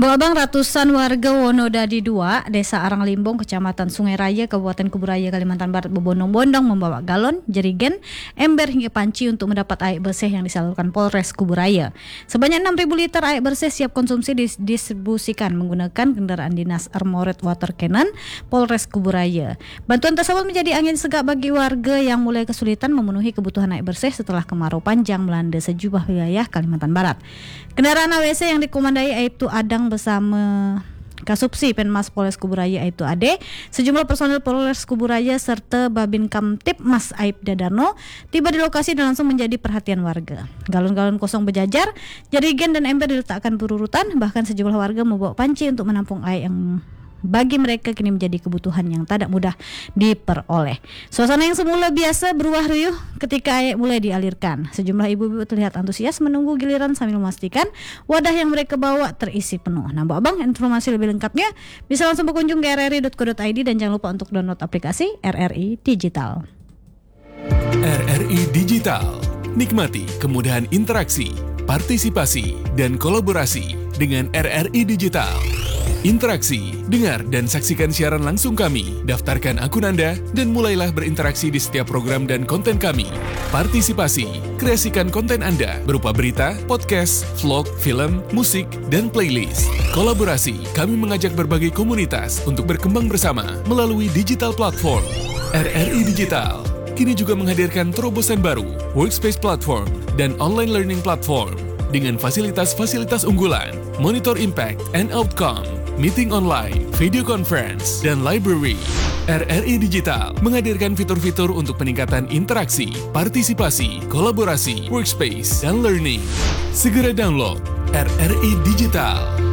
Abang ratusan warga Wonodadi 2, Desa Aranglimbong, Kecamatan Sungai Raya, Kabupaten Kuburaya, Kalimantan Barat berbondong-bondong membawa galon, jerigen, ember hingga panci untuk mendapat air bersih yang disalurkan Polres Kuburaya. Sebanyak 6.000 liter air bersih siap konsumsi didistribusikan menggunakan kendaraan dinas Armored Water Cannon Polres Kuburaya. Bantuan tersebut menjadi angin segar bagi warga yang mulai kesulitan memenuhi kebutuhan air bersih setelah kemarau panjang melanda sejumlah wilayah Kalimantan Barat. Kendaraan AWC yang dikomandai Aibtu Adang bersama Kasubsi Penmas Polres Kuburaya Aibtu Ade, sejumlah personel Polres Kuburaya serta Babin Kamtipmas Aibda Darno tiba di lokasi dan langsung menjadi perhatian warga. Galon-galon kosong berjajar, jerigen dan ember diletakkan berurutan, bahkan sejumlah warga membawa panci untuk menampung air yang bagi mereka kini menjadi kebutuhan yang tidak mudah diperoleh. Suasana yang semula biasa berubah riuh ketika air mulai dialirkan. Sejumlah ibu-ibu terlihat antusias menunggu giliran sambil memastikan wadah yang mereka bawa terisi penuh. Nah, Abang, informasi lebih lengkapnya bisa langsung berkunjung ke rri.co.id dan jangan lupa untuk download aplikasi RRI Digital. RRI Digital. Nikmati kemudahan interaksi, partisipasi, dan kolaborasi dengan RRI Digital. Interaksi, dengar dan saksikan siaran langsung kami, daftarkan akun Anda, dan mulailah berinteraksi di setiap program dan konten kami. Partisipasi, kreasikan konten Anda berupa berita, podcast, vlog, film, musik, dan playlist. Kolaborasi, kami mengajak berbagai komunitas untuk berkembang bersama melalui digital platform. RRI Digital kini juga menghadirkan terobosan baru, workspace platform, dan online learning platform dengan fasilitas-fasilitas unggulan, monitor impact and outcome, meeting online, video conference, dan library. RRI Digital menghadirkan fitur-fitur untuk peningkatan interaksi, partisipasi, kolaborasi, workspace, dan learning. Segera download RRI Digital.